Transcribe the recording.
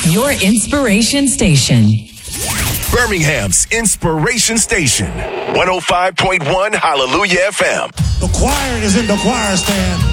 Your inspiration station. Birmingham's Inspiration Station. 105.1 Hallelujah FM. The choir is in the choir stand.